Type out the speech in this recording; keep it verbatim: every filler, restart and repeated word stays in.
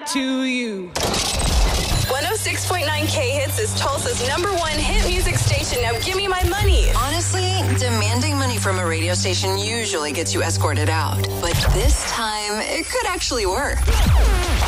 to you. one oh six point nine K Hits is Tulsa's number one hit music station. Now give me my money. Honestly, demanding money from a radio station usually gets you escorted out. But this time, it could actually work.